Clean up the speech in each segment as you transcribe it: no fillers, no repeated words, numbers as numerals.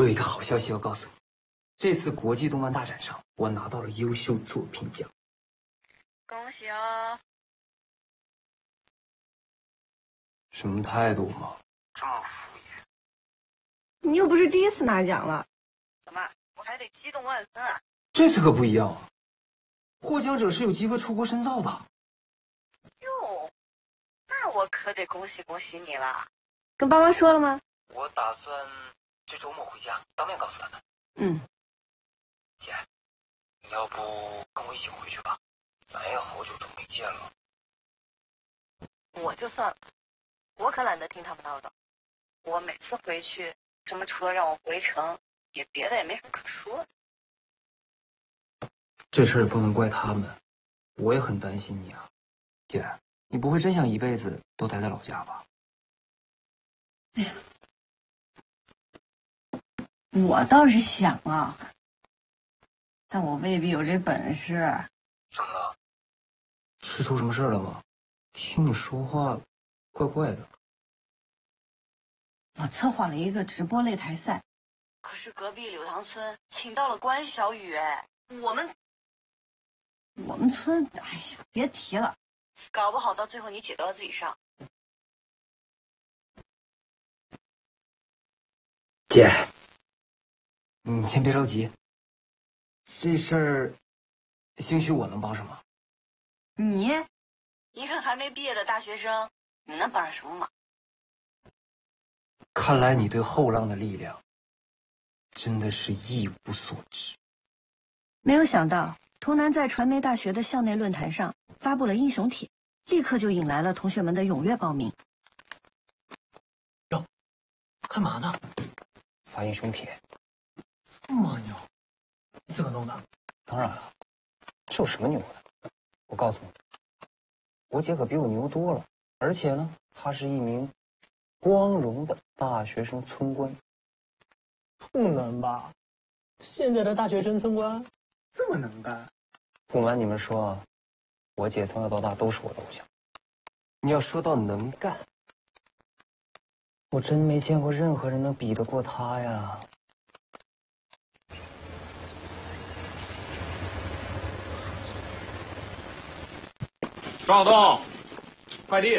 有一个好消息要告诉你，这次国际动漫大展上，我拿到了优秀作品奖。 恭喜哦！ 什么态度嘛？这么敷衍。 你又不是第一次拿奖了，怎么我还得激动万分啊？ 这次可不一样啊！获奖者是有机会出国深造的。 哟，那我可得恭喜恭喜你了。跟爸妈说了吗？ 我打算这周末回家当面告诉他们。 嗯。 姐，你要不跟我一起回去吧？咱也好久都没见了。 我就算了，我可懒得听他们唠叨。我每次回去，他们除了让我回城，别的也没什么可说的。 这事儿也不能怪他们，我也很担心你啊。姐，你不会真想一辈子都待在老家吧？ 哎呀，我倒是想啊，但我未必有这本事。 怎么了？是出什么事了吗？听你说话怪怪的。 我策划了一个直播擂台赛，可是隔壁柳塘村请到了关小雨，哎，我们村，哎呀，别提了，搞不好到最后你姐都要自己上。 姐，你先别着急，这事儿兴许我能帮上忙。 你一个还没毕业的大学生，你能帮上什么忙？ 看来你对后浪的力量真的是一无所知。 没有想到，图南在传媒大学的校内论坛上发布了英雄帖，立刻就引来了同学们的踊跃报名。 哟，干嘛呢？发英雄帖。这么牛，你自个弄的？当然了，这有什么牛的？我告诉你，我姐可比我牛多了，而且呢，她是一名光荣的大学生村官。 不能吧？现在的大学生村官这么能干？ 不瞒你们说啊，我姐从小到大都是我的偶像。你要说到能干，我真没见过任何人能比得过她呀。 赵东，快递。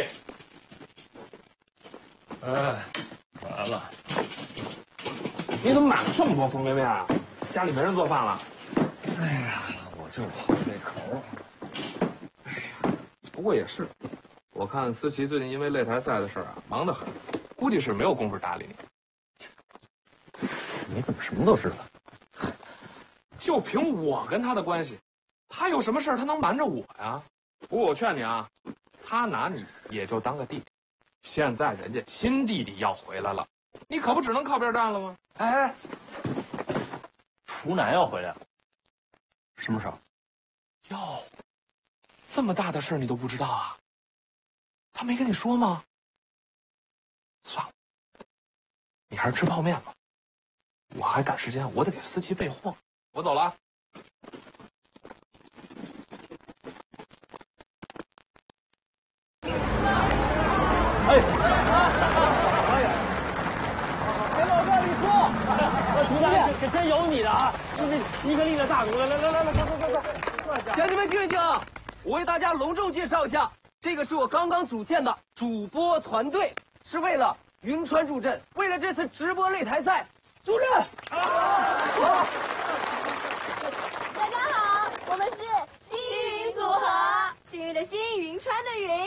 哎，来了。 你怎么买了这么多方便面啊？家里没人做饭了？ 哎呀，我就是好这口。 哎呀，不过也是，我看思琪最近因为擂台赛的事儿啊，忙得很，估计是没有功夫搭理你。 你怎么什么都知道？ 就凭我跟他的关系，他有什么事儿他能瞒着我呀？不过我劝你啊，他拿你也就当个弟弟，现在人家亲弟弟要回来了，你可不只能靠边站了吗？ 哎， 图南要回来，什么时候？ 哟，这么大的事儿你都不知道啊？他没跟你说吗？算了，你还是吃泡面吧，我还赶时间，我得给思琪备货。我走了啊。 哎，别老这里说，图南可真有你的啊！一个立了大功，来，快！ 乡亲们听一听啊，我为大家隆重介绍一下，这个是我刚刚组建的主播团队，是为了云川助阵，为了这次直播擂台赛助阵。 大家好，我们是星云组合，幸运的星，云川的云。